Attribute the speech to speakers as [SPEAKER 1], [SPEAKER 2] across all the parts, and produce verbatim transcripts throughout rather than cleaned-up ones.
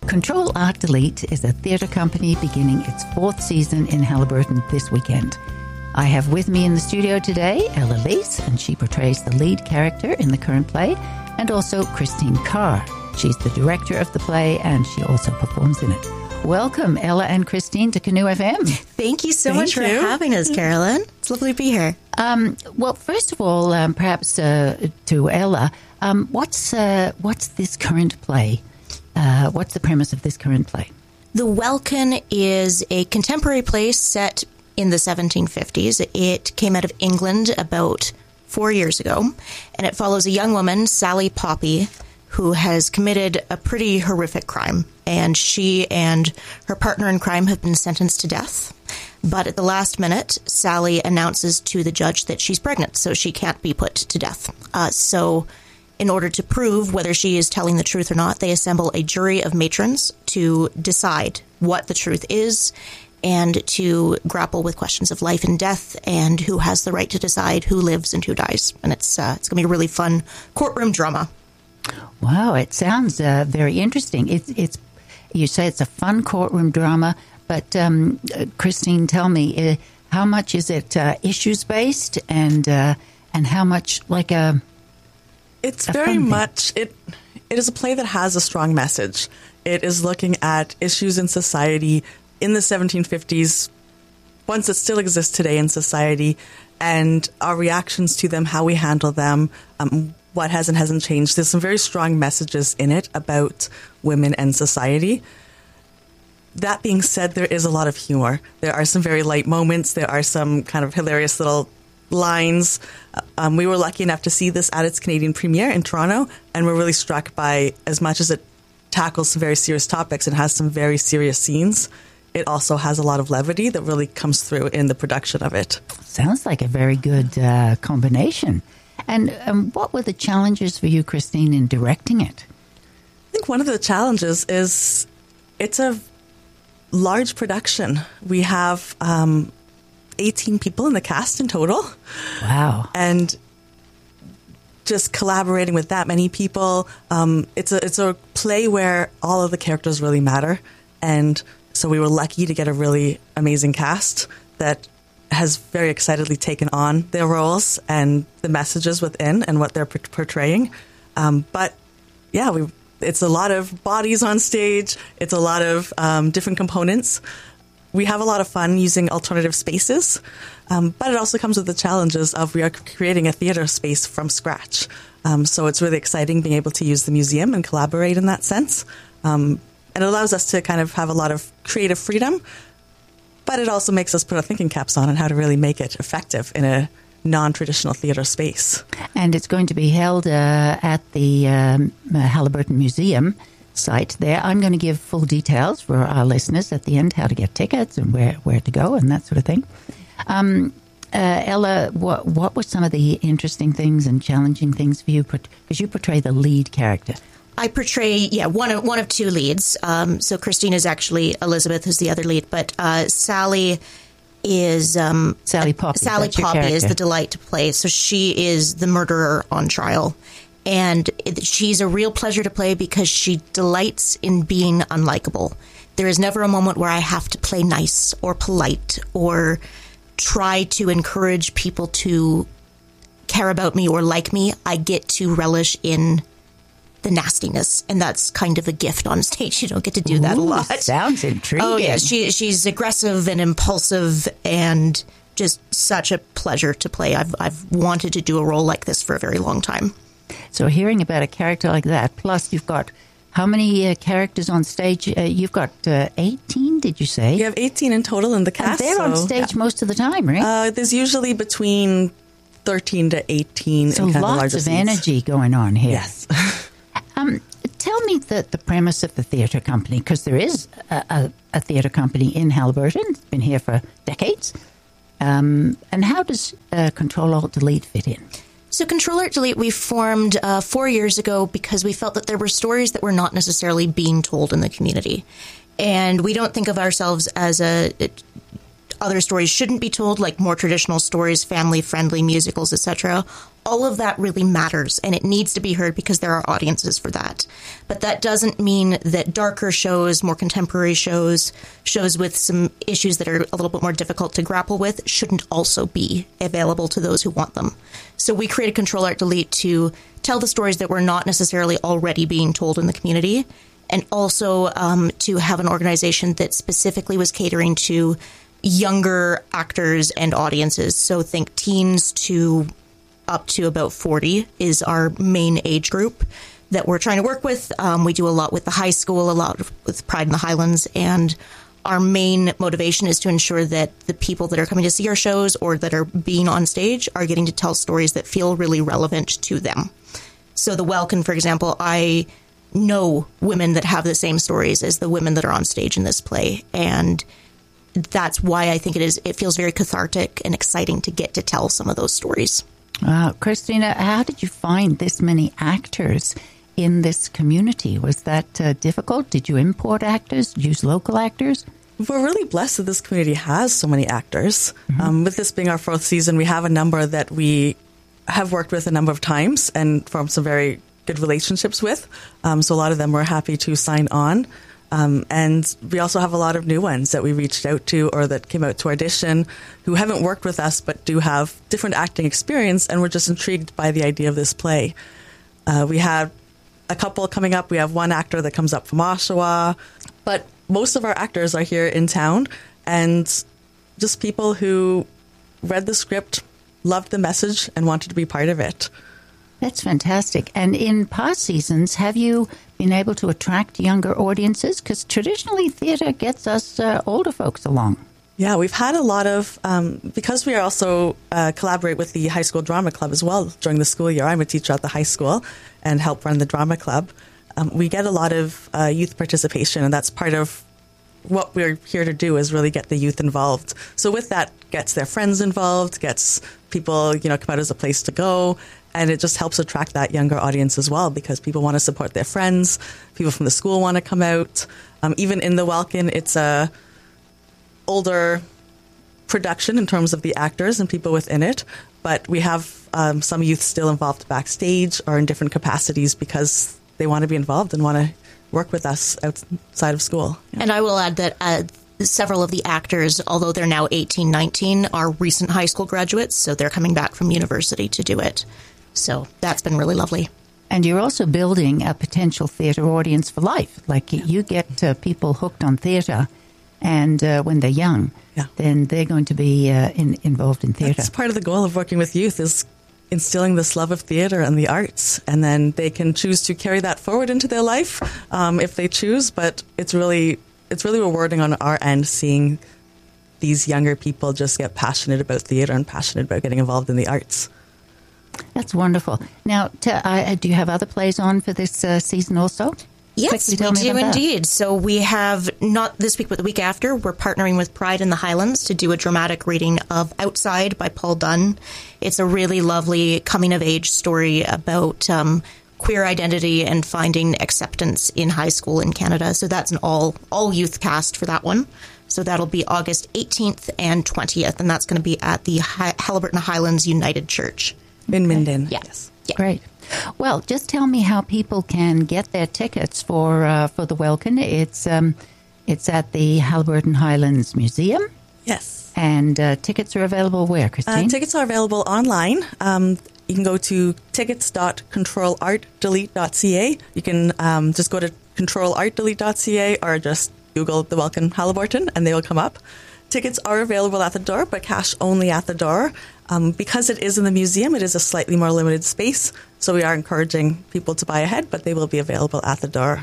[SPEAKER 1] Control Alt Delete is a theatre company beginning its fourth season in Haliburton this weekend. I have with me in the studio today Ella Leese, and she portrays the lead character in the current play, and also Christine Carr. She's the director of the play, and she also performs in it. Welcome, Ella and Christine, to Canoe F M.
[SPEAKER 2] Thank you so
[SPEAKER 3] Thank
[SPEAKER 2] much
[SPEAKER 3] you.
[SPEAKER 2] for having us, Carolyn. It's lovely to be here.
[SPEAKER 1] Um, well, first of all, um, perhaps uh, to Ella, um, what's uh, what's this current play? Uh, what's the premise of this current play?
[SPEAKER 2] The Welkin is a contemporary play set in the seventeen fifties. It came out of England about four years ago, and it follows a young woman, Sally Poppy, who has committed a pretty horrific crime. And she and her partner in crime have been sentenced to death. But at the last minute, Sally announces to the judge that she's pregnant, so she can't be put to death. Uh, so in order to prove whether she is telling the truth or not, they assemble a jury of matrons to decide what the truth is and to grapple with questions of life and death and who has the right to decide who lives and who dies. And it's, uh, it's going to be a really fun courtroom drama.
[SPEAKER 1] Wow, it sounds uh, very interesting. It's, it's, you say it's a fun courtroom drama, but um, uh, Christine, tell me, uh, how much is it uh, issues based, and uh, and how much like a?
[SPEAKER 3] It's
[SPEAKER 1] a
[SPEAKER 3] very
[SPEAKER 1] fun
[SPEAKER 3] much it. It is a play that has a strong message. It is looking at issues in society in the seventeen fifties, ones that still exist today in society, and our reactions to them, how we handle them. Um, What has and hasn't changed. There's some very strong messages in it about women and society. That being said, there is a lot of humor. There are some very light moments. There are some kind of hilarious little lines. Um, we were lucky enough to see this at its Canadian premiere in Toronto, and we're really struck by, as much as it tackles some very serious topics and has some very serious scenes, it also has a lot of levity that really comes through in the production of it.
[SPEAKER 1] Sounds like a very good uh, combination. And um, what were the challenges for you, Christine, in directing it?
[SPEAKER 3] I think one of the challenges is it's a large production. We have um, eighteen people in the cast in total.
[SPEAKER 1] Wow.
[SPEAKER 3] And just collaborating with that many people, um, it's a it's a play where all of the characters really matter. And so we were lucky to get a really amazing cast that has very excitedly taken on their roles and the messages within and what they're p- portraying. Um, but yeah, we it's a lot of bodies on stage. It's a lot of um, different components. We have a lot of fun using alternative spaces, um, but it also comes with the challenges of we are creating a theater space from scratch. Um, so it's really exciting being able to use the museum and collaborate in that sense. Um, and it allows us to kind of have a lot of creative freedom, but it also makes us put our thinking caps on and how to really make it effective in a non-traditional theatre space.
[SPEAKER 1] And it's going to be held uh, at the um, Haliburton Museum site there. I'm going to give full details for our listeners at the end, how to get tickets and where, where to go and that sort of thing. Um, uh, Ella, what, what were some of the interesting things and challenging things for you? Because you portray the lead character.
[SPEAKER 2] I portray, yeah, one of one of two leads. Um, so Christine is actually Elizabeth, who's the other lead, but uh, Sally is um,
[SPEAKER 1] Sally Poppy.
[SPEAKER 2] Sally
[SPEAKER 1] That's your
[SPEAKER 2] Poppy is
[SPEAKER 1] character.
[SPEAKER 2] the delight to play. So she is the murderer on trial, and it, she's a real pleasure to play because she delights in being unlikable. There is never a moment where I have to play nice or polite or try to encourage people to care about me or like me. I get to relish in the nastiness, and that's kind of a gift on stage. You don't get to do that
[SPEAKER 1] Ooh,
[SPEAKER 2] a lot.
[SPEAKER 1] Sounds intriguing.
[SPEAKER 2] Oh yeah, she she's aggressive and impulsive and just such a pleasure to play. I've I've wanted to do a role like this for a very long time.
[SPEAKER 1] So hearing about a character like that, plus you've got how many uh, characters on stage? Uh, you've got uh, eighteen, did you say?
[SPEAKER 3] You have eighteen in total in the cast.
[SPEAKER 1] And they're on
[SPEAKER 3] so,
[SPEAKER 1] stage most of the time, right?
[SPEAKER 3] Uh, there's usually between thirteen to eighteen.
[SPEAKER 1] So
[SPEAKER 3] in kind
[SPEAKER 1] lots
[SPEAKER 3] of, the
[SPEAKER 1] of
[SPEAKER 3] scenes.
[SPEAKER 1] energy going on here.
[SPEAKER 3] Yes.
[SPEAKER 1] Um, tell me the, the premise of the theatre company, because there is a, a, a theatre company in Haliburton. It's been here for decades. Um, and how does uh, Control Alt Delete fit in?
[SPEAKER 2] So Control Alt Delete we formed uh, four years ago because we felt that there were stories that were not necessarily being told in the community. And we don't think of ourselves as a other stories shouldn't be told, like more traditional stories, family-friendly musicals, et cetera. All of that really matters, and it needs to be heard because there are audiences for that. But that doesn't mean that darker shows, more contemporary shows, shows with some issues that are a little bit more difficult to grapple with shouldn't also be available to those who want them. So we created Control Alt Delete to tell the stories that were not necessarily already being told in the community, and also um, to have an organization that specifically was catering to younger actors and audiences. So think teens to up to about forty is our main age group that we're trying to work with. Um, we do a lot with the high school, a lot with Pride in the Highlands, and our main motivation is to ensure that the people that are coming to see our shows or that are being on stage are getting to tell stories that feel really relevant to them. So the Welkin, for example, I know women that have the same stories as the women that are on stage in this play, and that's why I think it is. It feels very cathartic and exciting to get to tell some of those stories.
[SPEAKER 1] Uh, Christina, how did you find this many actors in this community? Was that uh, difficult? Did you import actors, use local actors?
[SPEAKER 3] We're really blessed that this community has so many actors. Mm-hmm. Um, with this being our fourth season, we have a number that we have worked with a number of times and formed some very good relationships with. Um, so a lot of them were happy to sign on. Um, and we also have a lot of new ones that we reached out to or that came out to audition who haven't worked with us but do have different acting experience and were just intrigued by the idea of this play. Uh, we have a couple coming up. We have one actor that comes up from Oshawa, but most of our actors are here in town and just people who read the script, loved the message, and wanted to be part of it.
[SPEAKER 1] That's fantastic. And in past seasons, have you been able to attract younger audiences? Because traditionally, theatre gets us uh, older folks along.
[SPEAKER 3] Yeah, we've had a lot of, um, because we are also uh, collaborate with the high school drama club as well during the school year. I'm a teacher at the high school and help run the drama club. Um, we get a lot of uh, youth participation, and that's part of what we're here to do is really get the youth involved. So with that, gets their friends involved, gets people, you know, come out as a place to go. And it just helps attract that younger audience as well because people want to support their friends. People from the school want to come out. Um, even in the Welkin, it's a older production in terms of the actors and people within it. But we have um, some youth still involved backstage or in different capacities because they want to be involved and want to work with us outside of school. Yeah.
[SPEAKER 2] And I will add that uh, several of the actors, although they're now eighteen, nineteen, are recent high school graduates. So they're coming back from university to do it. So that's been really lovely.
[SPEAKER 1] And you're also building a potential theatre audience for life. Like yeah. you get uh, people hooked on theatre, and uh, when they're young, yeah. then they're going to be uh, in, involved in theatre.
[SPEAKER 3] That's part of the goal of working with youth is instilling this love of theatre and the arts. And then they can choose to carry that forward into their life um, if they choose. But it's really, it's really rewarding on our end seeing these younger people just get passionate about theatre and passionate about getting involved in the arts.
[SPEAKER 1] That's wonderful. Now, to, uh, do you have other plays on for this uh, season also?
[SPEAKER 2] Yes, we do indeed. So we have, not this week, but the week after, we're partnering with Pride in the Highlands to do a dramatic reading of Outside by Paul Dunn. It's a really lovely coming-of-age story about um, queer identity and finding acceptance in high school in Canada. So that's an all all youth cast for that one. So that'll be August eighteenth and twentieth, and that's going to be at the Hi- Haliburton Highlands United Church.
[SPEAKER 3] In Minden.
[SPEAKER 2] Yeah.
[SPEAKER 3] Yes.
[SPEAKER 2] Yeah.
[SPEAKER 1] Great. Well, just tell me how people can get their tickets for uh, for the Welkin. It's um, it's at the Haliburton Highlands Museum.
[SPEAKER 3] Yes.
[SPEAKER 1] And uh, tickets are available where, Christine?
[SPEAKER 3] Uh, tickets are available online. Um, you can go to tickets dot control art delete dot c a. You can um, just go to control art delete dot c a or just Google the Welkin Haliburton and they will come up. Tickets are available at the door, but cash only at the door. Um, because it is in the museum, it is a slightly more limited space, so we are encouraging people to buy ahead, but they will be available at the door.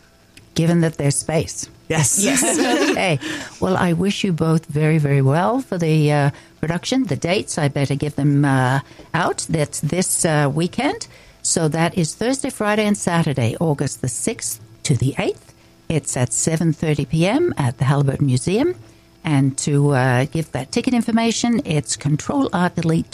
[SPEAKER 1] Given that there's space.
[SPEAKER 3] Yes.
[SPEAKER 2] Yes.
[SPEAKER 1] Okay. Well, I wish you both very, very well for the uh, production. The dates, I better give them uh, out. That's this uh, weekend. So that is Thursday, Friday, and Saturday, August the sixth to the eighth. It's at seven thirty p.m. at the Haliburton Museum. And to uh, give that ticket information, it's control art delete